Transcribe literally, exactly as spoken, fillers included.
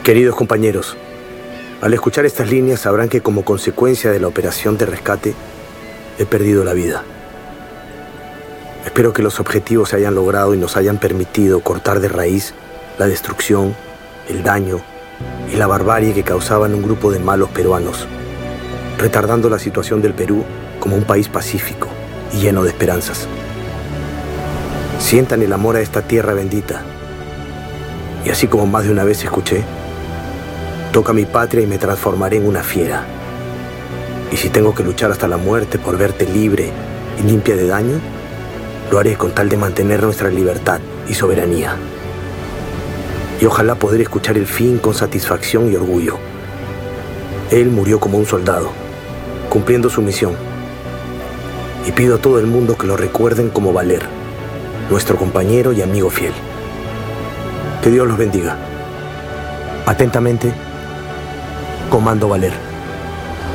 Queridos compañeros, al escuchar estas líneas sabrán que como consecuencia de la operación de rescate he perdido la vida. Espero que los objetivos se hayan logrado y nos hayan permitido cortar de raíz la destrucción, el daño y la barbarie que causaban un grupo de malos peruanos, retardando la situación del Perú como un país pacífico y lleno de esperanzas. Sientan el amor a esta tierra bendita. Y así como más de una vez escuché, toca mi patria y me transformaré en una fiera. Y si tengo que luchar hasta la muerte por verte libre y limpia de daño, lo haré con tal de mantener nuestra libertad y soberanía. Y ojalá poder escuchar el fin con satisfacción y orgullo. Él murió como un soldado, cumpliendo su misión. Y pido a todo el mundo que lo recuerden como Valer, nuestro compañero y amigo fiel. Que Dios los bendiga. Atentamente, Comando Valer.